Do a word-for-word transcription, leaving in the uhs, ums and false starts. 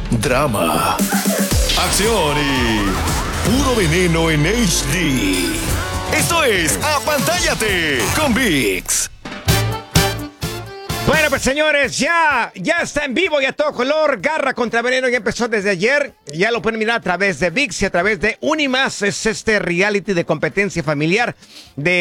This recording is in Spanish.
drama, acción y puro veneno en H D. Esto es Apantállate con ViX. Bueno, pues señores, ya, ya está en vivo y a todo color. Garra contra Veneno ya empezó desde ayer. Ya lo pueden mirar a través de ViX y a través de Unimas. Es este reality de competencia familiar de